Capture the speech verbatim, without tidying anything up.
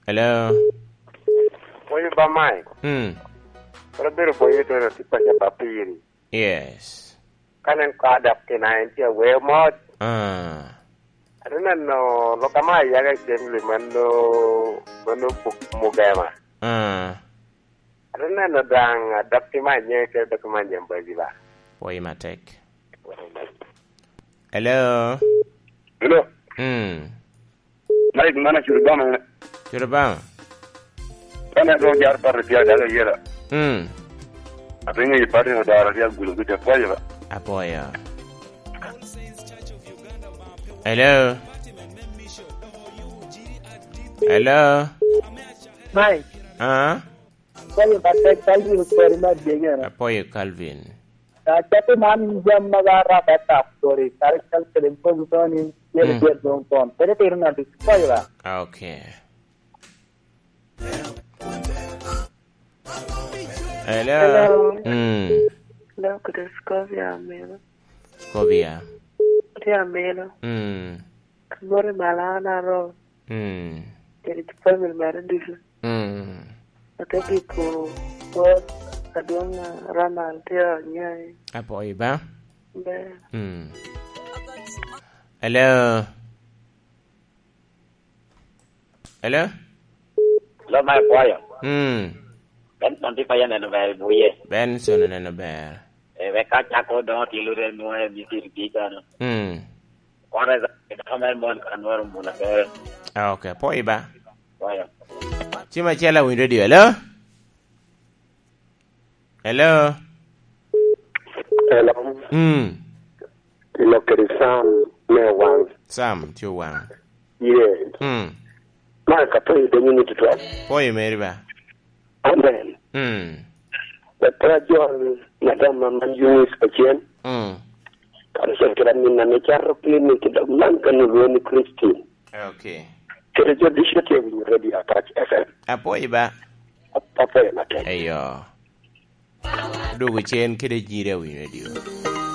Hello. Oye, ba mai. Hmm. Pero pero boye to ti pa ya papiri. Yes. Kanen ka adapt na enti we mod. Ah. Adana no lo kama ya ga kemle mando mando mu gama. Ah. Adana no dang adapt ma nye ke da kuma nyamba ba. Boy matek. Hello. Hello. Hmm. Mai mana churbama. Churbama. Kana do jar par dia daga yera. Hmm. Apenga yi par no dara dia gulu gute poya. Apoya. Hello. Hello. Mai. Ah. Boye batek Calvin story ma dege na. Apoya Calvin. Tapi man jam magara beta story. Tarik kal kelim ko gutoni ye dia dong ton. Tere tere na dis poya. Okay. Hello. Hello. Hmm. Hello, could I Scovia Mela? Scovia. Tia Mela. Hmm. Kamore Malana Ro. Hmm. Jadi cepat melmerendis. Hmm. Tapi ko ko kadang ramal tia nyai. Apoya ba? Be. Hmm. Hello. Hello. Lo mai poya. Hmm. Ben nanti paya na novel buye. Ben sono na novel. E ve ka chako do tilure no e bisir bika no. Hmm. Kore za kamel mon kanwar muna ke. Ah, okay. Poya ba? Poya. Chima chala win radio. Hello. Hello. Hello. Hmm. Lo que Sam me wan. Sam Chuwang. Yes. Hmm. Ma ka to de minute to. Poya meriba. Amen. Hmm. The trajon madam man yunis pachien. Hmm. Kalau saya kira minna ne charro clinic da manka no woni Christine. Okay. Kere jo dishete wi ready attach F M. Apoya ba? Papa ya mate. Ayo. Dugu chen kide jire win radio.